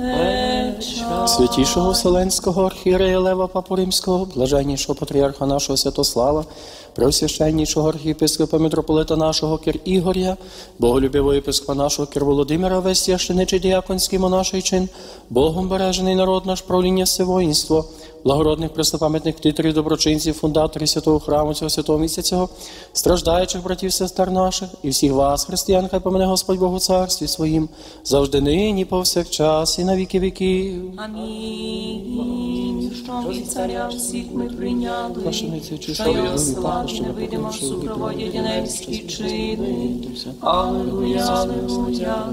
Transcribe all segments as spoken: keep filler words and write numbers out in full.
Святішого Вселенського архієрея Лева Папу Римського, блаженнішого патріарха нашого Святослава, преосвященнішого архієпископа митрополита нашого Кир Ігоря, боголюбивого єпископа нашого Кир Володимира, весь священичий діяконський монаший чин, Богом бережений народ наш, правління все воїнство, благородних преснопам'ятних ктиторів, доброчинців, фундаторів святого храму, цього святого місця цього, страждаючих братів, сестер наших, і всіх вас, християн, хай помине Господь Бог у царстві своїм, завжди нині, повсякчас, і на віки віків. Амінь. Що від царя всіх ми прийняли, що його славі невидимо супроводять ангельські чини. Алілуя, алілуя,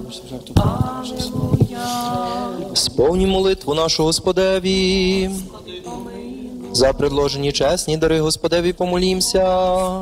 алілуя. Сповні молитву нашу Господеві. За предложені чесні дари Господеві помолімся.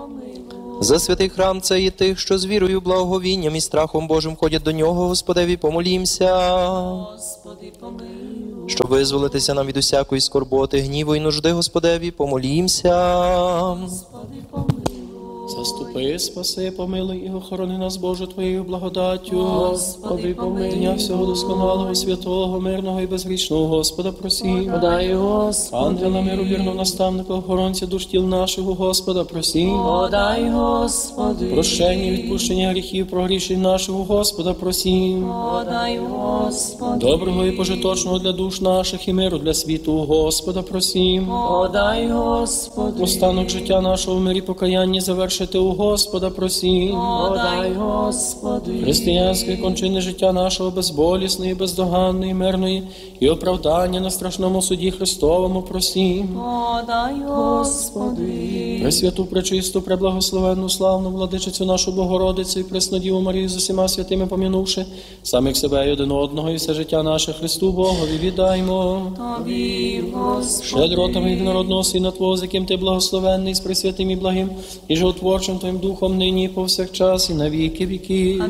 За святий храм цей і тих, що з вірою, благоговінням і страхом Божим ходять до нього, Господеві помолімся. Господи, помилуй. Щоб визволитися нам від усякої скорботи, гніву і нужди, Господеві помолімся. Господи, помилуй. Заступи, спаси, помилуй і охорони нас, Боже, Твоєю благодаттю. Господи, помилуй. Дня всього досконалого, святого, мирного і безгрішного Господа просім. Подай, Господи. Ангела миру, вірного наставника, охоронця душ тіл нашого Господа просім. Подай, Господи. Прощення і відпущення гріхів, прогрішень нашого Господа просім. Подай, Господи. Доброго і пожиточного для душ наших і миру для світу Господа просім. Подай, Господи. Останок життя нашого в мирі покаянні завершити у Господа просім. Подай, Господи. Християнське кончини життя нашого безболісної, бездоганної, мирної і оправдання на страшному суді Христовому просім. Подай, Господи. Пресвяту, пречисту, преблагословенну, славну владичицю нашу Богородицю і Преснодіву Марію з усіма святими помінувши, самих себе і один одного, і все життя наше Христу Богові віддаймо. Тобі, Господи. Щедротами єдинородного Сина Твого, з яким Ти благословенний, з пресвятим і благим, і животворчим Твоїм Духом, нині і повсякчас, і на віки віків.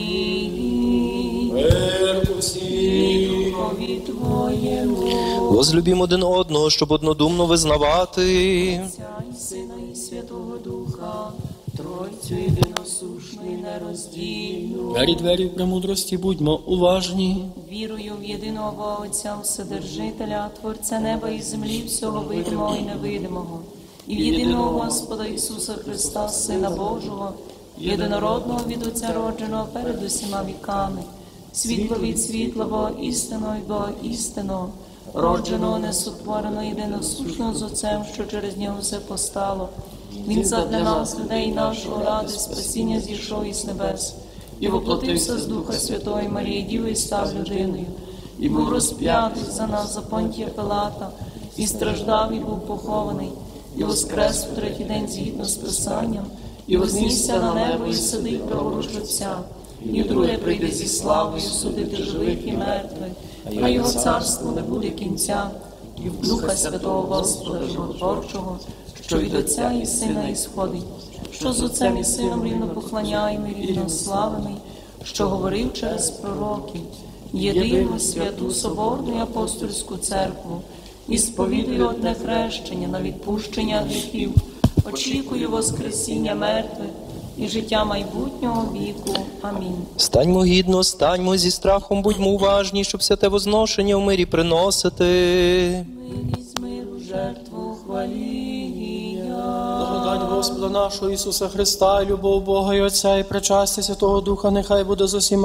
Амінь. Мир усім. Духові Твоєму. Возлюбім один одного, щоб однодумно визнавати. Отця і Сина і Святого Духа, Тройцю єдиносушну і нероздільну. Двері, двері в премудрості, будьмо уважні. Вірую в єдиного Бога Отця Вседержителя, Творця неба і землі, всього видимого і невидимого, і в єдиного Господа Ісуса Христа, Сина Божого, єдинородного від Отця родженого перед усіма віками, світло від світлого, істинного від Бога істинного, родженого, несотвореного, єдиносушного з Отцем, що через нього все постало. Він задля нас, людей нашого ради, спасіння зійшов із небес, і воплотився з Духа Святої Марії Діви і став людиною, і був розп'ятий за нас за Понтія Пилата, і страждав, і був похований, і воскрес в третій день згідно з Писанням, і вознісся на небо, і сидить праворуч Отця, і вдруге прийде зі славою судити живих і мертвих, а його царство не буде кінця, і в Духа Святого Господа Животворчого, що від Отця і Сина ісходить, що з Отцем і Сином рівно поклоняємий, рівно славений, що говорив через пророків, єдину, святу, соборну і апостольську церкву, і сповідую одне хрещення на відпущення гріхів, очікую воскресіння мертвих і життя майбутнього віку. Амінь. Станьмо гідно, станьмо зі страхом, будьмо уважні, щоб святе возношення в мирі приносити. Милість миру, жертву, хваління. Благодать Господа нашого Ісуса Христа, і любов Бога і Отця, і причастя Святого Духа, нехай буде з усіма